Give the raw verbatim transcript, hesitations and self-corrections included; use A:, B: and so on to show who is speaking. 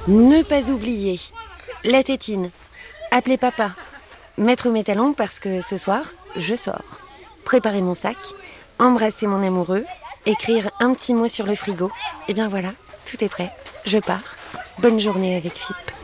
A: Ne pas oublier la tétine, appeler papa, mettre mes talons parce que ce soir, je sors. Préparer mon sac, embrasser mon amoureux, écrire un petit mot sur le frigo. Et bien voilà, tout est prêt, je pars. Bonne journée avec F I P.